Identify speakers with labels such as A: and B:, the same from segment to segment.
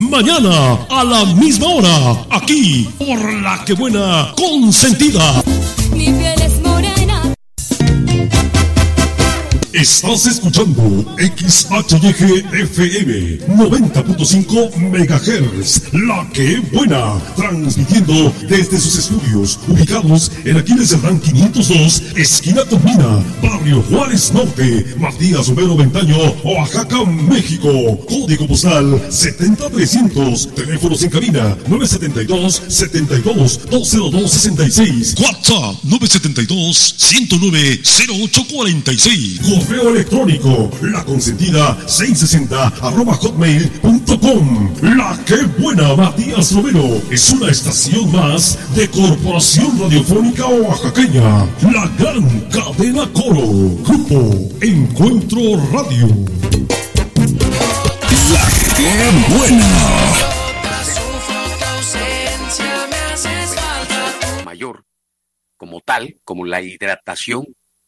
A: mañana a la misma hora, aquí por La Que Buena Consentida.
B: Mi piel es morena.
A: Estás escuchando XHYG FM 90.5 MHz, La Que Buena, transmitiendo desde sus estudios ubicados en Aquiles Cerdán 502, esquina Tomina, Barrio Juárez Norte, Matías Romero Ventaño, Oaxaca, México. Código postal 70300, teléfonos en cabina 972-72-20266, WhatsApp 972-109-0846. Correo electrónico laconsentida660@hotmail.com. La Que Buena, Matías Romero, es una estación más de Corporación Radiofónica Oaxaqueña, la gran cadena Coro, Grupo Encuentro Radio. La Que Buena.
C: Mayor, como tal, como la hidratación,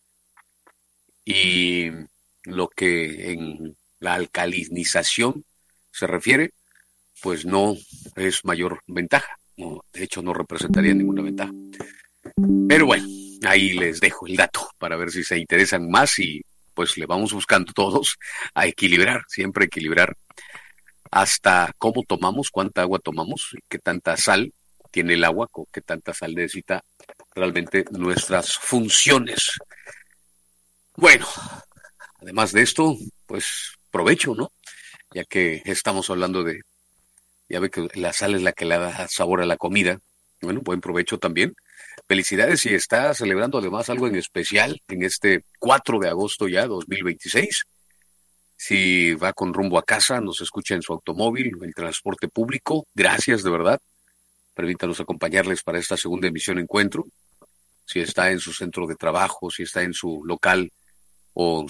C: y lo que en la alcalinización se refiere, pues no es mayor ventaja. No, de hecho, no representaría ninguna ventaja. Pero bueno, ahí les dejo el dato para ver si se interesan más y pues le vamos buscando todos a equilibrar, siempre equilibrar hasta cómo tomamos, cuánta agua tomamos, qué tanta sal tiene el agua, con qué tanta sal necesita realmente nuestras funciones. Bueno, además de esto, pues provecho, ¿no? Ya que estamos hablando de, ya ve que la sal es la que le da sabor a la comida. Bueno, buen provecho también. Felicidades si está celebrando además algo en especial en este 4 de agosto ya, 2026. Si va con rumbo a casa, nos escucha en su automóvil, en transporte público, gracias de verdad. Permítanos acompañarles para esta segunda emisión Encuentro. Si está en su centro de trabajo, si está en su local o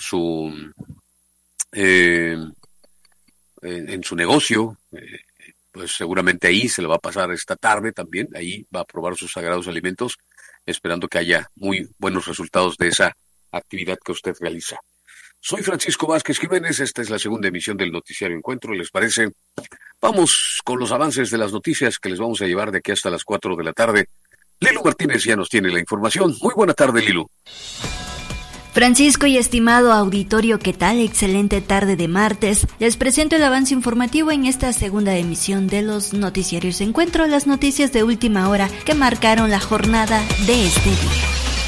C: en su negocio, pues seguramente ahí se le va a pasar esta tarde también, ahí va a probar sus sagrados alimentos, esperando que haya muy buenos resultados de esa actividad que usted realiza. Soy Francisco Vázquez Jiménez, esta es la segunda emisión del Noticiario Encuentro, ¿les parece? Vamos con los avances de las noticias que les vamos a llevar de aquí hasta las 4 de la tarde. Lilu Martínez ya nos tiene la información. Muy buena tarde, Lilu.
D: Francisco y estimado auditorio, ¿qué tal? Excelente tarde de martes. Les presento el avance informativo en esta segunda emisión de los Noticiarios Encuentro, las noticias de última hora que marcaron la jornada de este día.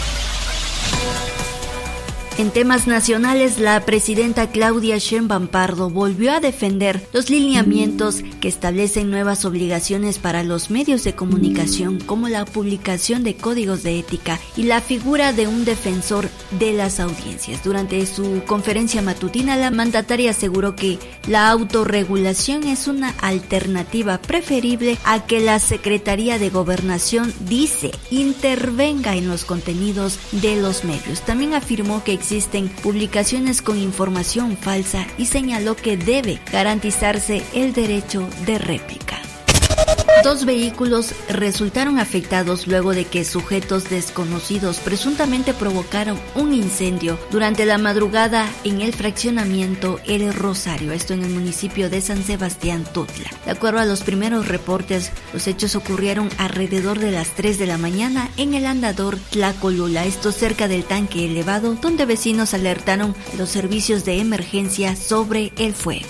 D: En temas nacionales, la presidenta Claudia Sheinbaum Pardo volvió a defender los lineamientos que establecen nuevas obligaciones para los medios de comunicación, como la publicación de códigos de ética y la figura de un defensor de las audiencias. Durante su conferencia matutina, la mandataria aseguró que la autorregulación es una alternativa preferible a que la Secretaría de Gobernación, dice, intervenga en los contenidos de los medios. También afirmó que existen publicaciones con información falsa y señaló que debe garantizarse el derecho de réplica. 2 vehículos resultaron afectados luego de que sujetos desconocidos presuntamente provocaron un incendio durante la madrugada en el fraccionamiento El Rosario, esto en el municipio de San Sebastián Tutla. De acuerdo a los primeros reportes, los hechos ocurrieron alrededor de las 3 de la mañana en el andador Tlacolula, esto cerca del tanque elevado, donde vecinos alertaron a los servicios de emergencia sobre el fuego.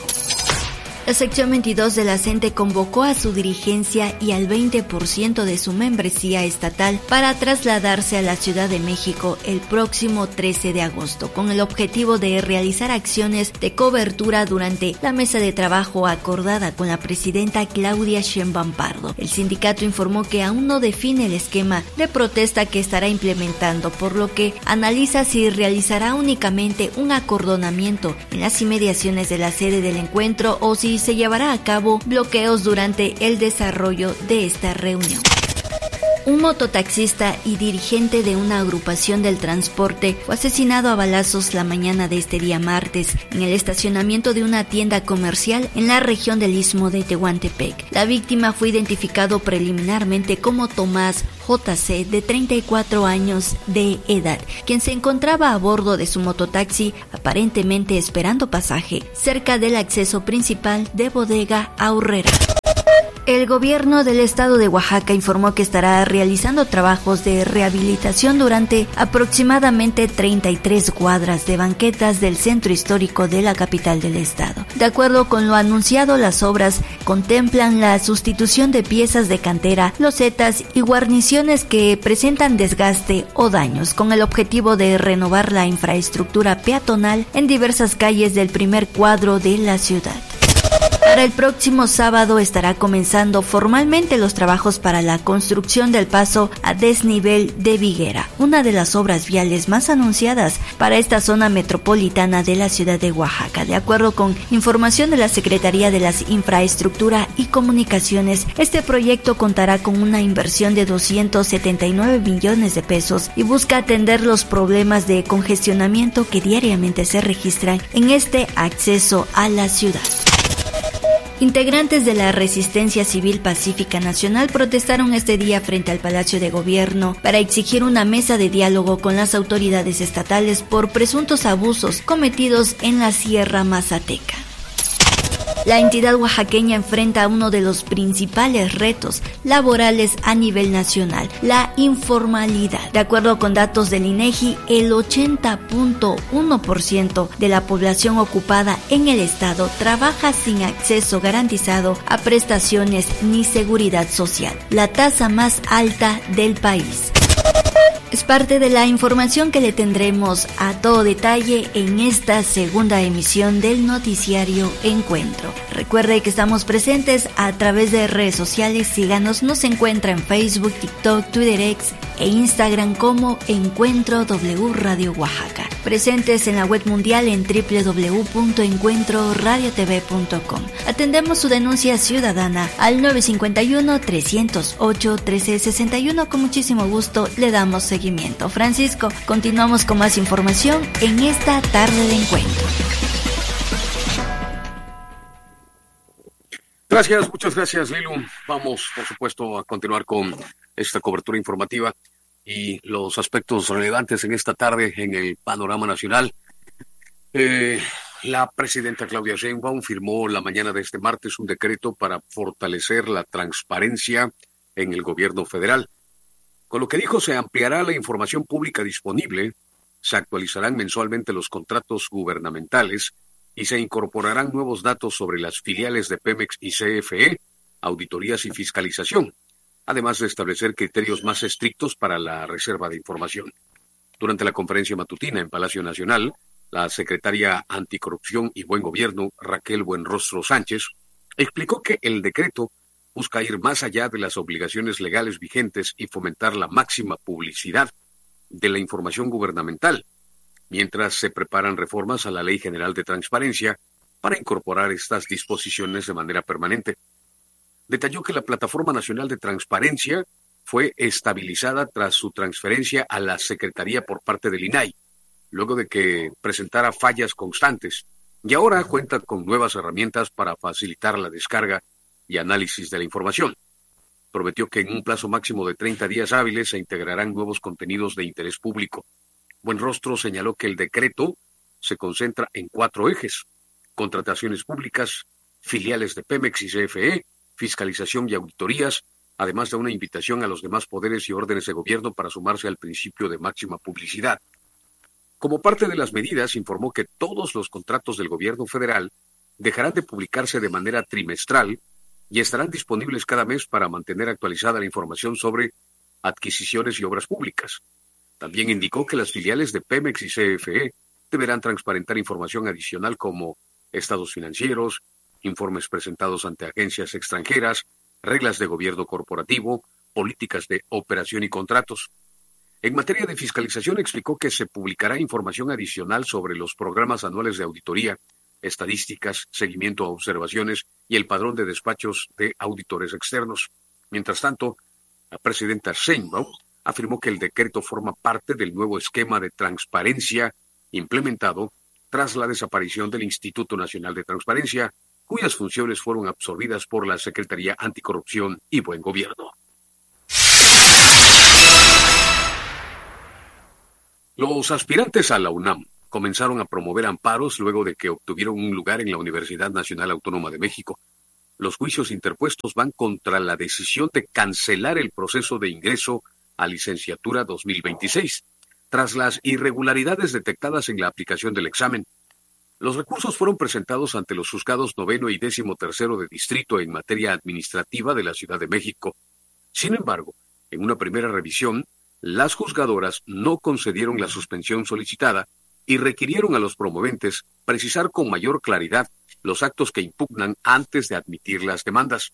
D: La sección 22 de la CENTE convocó a su dirigencia y al 20% de su membresía estatal para trasladarse a la Ciudad de México el próximo 13 de agosto, con el objetivo de realizar acciones de cobertura durante la mesa de trabajo acordada con la presidenta Claudia Sheinbaum Pardo. El sindicato informó que aún no define el esquema de protesta que estará implementando, por lo que analiza si realizará únicamente un acordonamiento en las inmediaciones de la sede del encuentro o si se llevará a cabo bloqueos durante el desarrollo de esta reunión. Un mototaxista y dirigente de una agrupación del transporte fue asesinado a balazos la mañana de este día martes en el estacionamiento de una tienda comercial en la región del Istmo de Tehuantepec. La víctima fue identificado preliminarmente como Tomás JC, de 34 años de edad, quien se encontraba a bordo de su mototaxi, aparentemente esperando pasaje, cerca del acceso principal de Bodega Aurrera. El gobierno del estado de Oaxaca informó que estará realizando trabajos de rehabilitación durante aproximadamente 33 cuadras de banquetas del centro histórico de la capital del estado. De acuerdo con lo anunciado, las obras contemplan la sustitución de piezas de cantera, losetas y guarniciones que presentan desgaste o daños, con el objetivo de renovar la infraestructura peatonal en diversas calles del primer cuadro de la ciudad. Para el próximo sábado estará comenzando formalmente los trabajos para la construcción del paso a desnivel de Viguera, una de las obras viales más anunciadas para esta zona metropolitana de la ciudad de Oaxaca. De acuerdo con información de la Secretaría de las Infraestructura y Comunicaciones, este proyecto contará con una inversión de 279 millones de pesos y busca atender los problemas de congestionamiento que diariamente se registran en este acceso a la ciudad. Integrantes de la Resistencia Civil Pacífica Nacional protestaron este día frente al Palacio de Gobierno para exigir una mesa de diálogo con las autoridades estatales por presuntos abusos cometidos en la Sierra Mazateca. La entidad oaxaqueña enfrenta uno de los principales retos laborales a nivel nacional, la informalidad. De acuerdo con datos del INEGI, el 80.1% de la población ocupada en el estado trabaja sin acceso garantizado a prestaciones ni seguridad social, la tasa más alta del país. Es parte de la información que le tendremos a todo detalle en esta segunda emisión del noticiario Encuentro. Recuerde que estamos presentes a través de redes sociales. Síganos, nos encuentra en Facebook, TikTok, Twitter X e Instagram como Encuentro W Radio Oaxaca. Presentes en la web mundial en www.encuentroradiotv.com. Atendemos su denuncia ciudadana al 951-308-1361. Con muchísimo gusto le damos seguimiento. Francisco, continuamos con más información en esta tarde de encuentro.
C: Gracias, muchas gracias, Lilu. Vamos, por supuesto, a continuar con esta cobertura informativa y los aspectos relevantes en esta tarde en el panorama nacional. La presidenta Claudia Sheinbaum firmó la mañana de este martes un decreto para fortalecer la transparencia en el gobierno federal. Con lo que dijo, se ampliará la información pública disponible, se actualizarán mensualmente los contratos gubernamentales y se incorporarán nuevos datos sobre las filiales de Pemex y CFE, auditorías y fiscalización, además de establecer criterios más estrictos para la reserva de información. Durante la conferencia matutina en Palacio Nacional, la secretaria Anticorrupción y Buen Gobierno, Raquel Buenrostro Sánchez, explicó que el decreto busca ir más allá de las obligaciones legales vigentes y fomentar la máxima publicidad de la información gubernamental, mientras se preparan reformas a la Ley General de Transparencia para incorporar estas disposiciones de manera permanente. Detalló que la Plataforma Nacional de Transparencia fue estabilizada tras su transferencia a la Secretaría por parte del INAI, luego de que presentara fallas constantes, y ahora cuenta con nuevas herramientas para facilitar la descarga y análisis de la información. Prometió que en un plazo máximo de 30 días hábiles se integrarán nuevos contenidos de interés público. Buenrostro señaló que el decreto se concentra en 4 ejes: contrataciones públicas, filiales de Pemex y CFE, fiscalización y auditorías, además de una invitación a los demás poderes y órdenes de gobierno para sumarse al principio de máxima publicidad. Como parte de las medidas, informó que todos los contratos del gobierno federal dejarán de publicarse de manera trimestral y estarán disponibles cada mes para mantener actualizada la información sobre adquisiciones y obras públicas. También indicó que las filiales de Pemex y CFE deberán transparentar información adicional como estados financieros, informes presentados ante agencias extranjeras, reglas de gobierno corporativo, políticas de operación y contratos. En materia de fiscalización, explicó que se publicará información adicional sobre los programas anuales de auditoría, estadísticas, seguimiento a observaciones y el padrón de despachos de auditores externos. Mientras tanto, la presidenta Sheinbaum afirmó que el decreto forma parte del nuevo esquema de transparencia implementado tras la desaparición del Instituto Nacional de Transparencia, cuyas funciones fueron absorbidas por la Secretaría Anticorrupción y Buen Gobierno. Los aspirantes a la UNAM comenzaron a promover amparos luego de que obtuvieron un lugar en la Universidad Nacional Autónoma de México. los juicios interpuestos van contra la decisión de cancelar el proceso de ingreso a licenciatura 2026, tras las irregularidades detectadas en la aplicación del examen. Los recursos fueron presentados ante los juzgados 9º y 13º de distrito en materia administrativa de la Ciudad de México. Sin embargo, en una primera revisión, las juzgadoras no concedieron la suspensión solicitada y requirieron a los promoventes precisar con mayor claridad los actos que impugnan antes de admitir las demandas.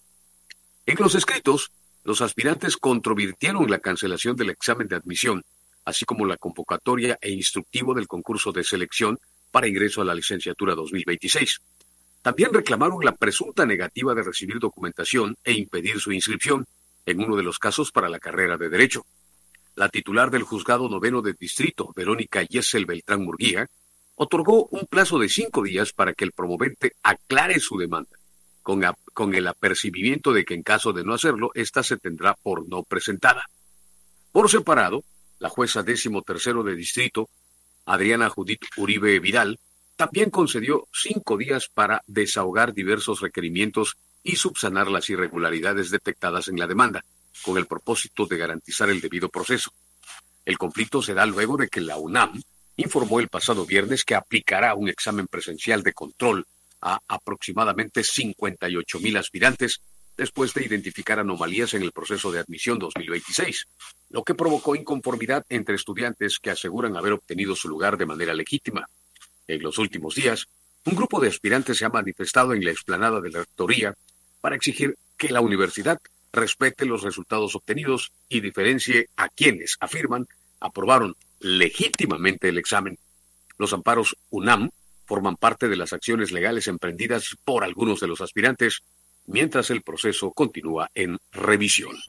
C: En los escritos, los aspirantes controvirtieron la cancelación del examen de admisión, así como la convocatoria e instructivo del concurso de selección para ingreso a la licenciatura 2026. También reclamaron la presunta negativa de recibir documentación e impedir su inscripción, en uno de los casos para la carrera de Derecho. La titular del Juzgado 9º de Distrito, Verónica Yesel Beltrán Murguía, otorgó un plazo de 5 días para que el promovente aclare su demanda, con el apercibimiento de que en caso de no hacerlo, ésta se tendrá por no presentada. Por separado, la jueza 13º de Distrito, Adriana Judith Uribe Vidal, también concedió 5 días para desahogar diversos requerimientos y subsanar las irregularidades detectadas en la demanda, con el propósito de garantizar el debido proceso. El conflicto se da luego de que la UNAM informó el pasado viernes que aplicará un examen presencial de control a aproximadamente 58,000 aspirantes después de identificar anomalías en el proceso de admisión 2026, lo que provocó inconformidad entre estudiantes que aseguran haber obtenido su lugar de manera legítima. En los últimos días, un grupo de aspirantes se ha manifestado en la explanada de la rectoría para exigir que la universidad respete los resultados obtenidos y diferencie a quienes afirman aprobaron legítimamente el examen. Los amparos UNAM forman parte de las acciones legales emprendidas por algunos de los aspirantes, mientras el proceso continúa en revisión.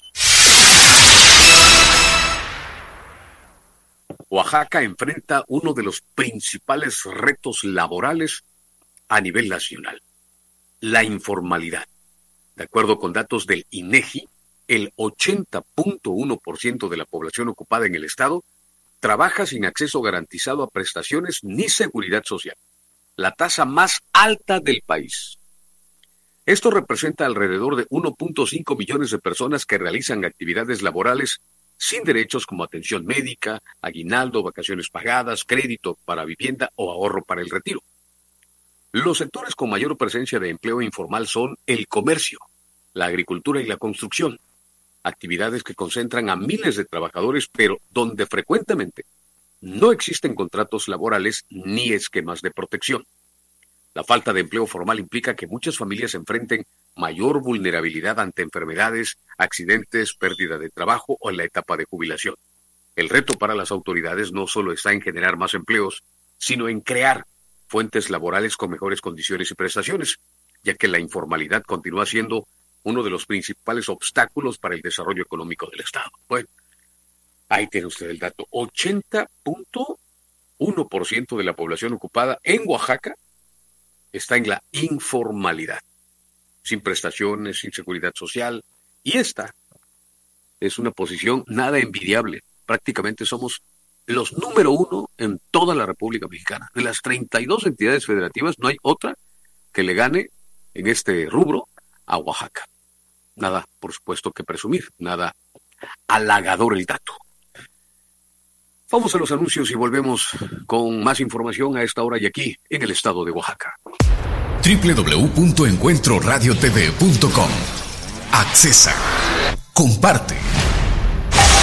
C: Oaxaca enfrenta uno de los principales retos laborales a nivel nacional: la informalidad. De acuerdo con datos del INEGI, el 80.1% de la población ocupada en el estado trabaja sin acceso garantizado a prestaciones ni seguridad social, la tasa más alta del país. Esto representa alrededor de 1.5 millones de personas que realizan actividades laborales sin derechos como atención médica, aguinaldo, vacaciones pagadas, crédito para vivienda o ahorro para el retiro. Los sectores con mayor presencia de empleo informal son el comercio, la agricultura y la construcción, actividades que concentran a miles de trabajadores, pero donde frecuentemente no existen contratos laborales ni esquemas de protección. La falta de empleo formal implica que muchas familias enfrenten mayor vulnerabilidad ante enfermedades, accidentes, pérdida de trabajo o en la etapa de jubilación. El reto para las autoridades no solo está en generar más empleos, sino en crear fuentes laborales con mejores condiciones y prestaciones, ya que la informalidad continúa siendo uno de los principales obstáculos para el desarrollo económico del Estado. Bueno, ahí tiene usted el dato. 80.1% de la población ocupada en Oaxaca está en la informalidad, sin prestaciones, sin seguridad social, y esta es una posición nada envidiable. Prácticamente somos los número 1 en toda la República Mexicana. De las 32 entidades federativas, no hay otra que le gane en este rubro a Oaxaca. Nada, por supuesto, que presumir, nada halagador el dato. Vamos a los anuncios y volvemos con más información a esta hora y aquí en el estado de Oaxaca.
E: www.encuentroradiotv.com. Accesa. Comparte.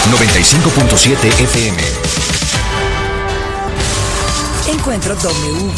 E: 95.7 FM.
F: Encuentro W.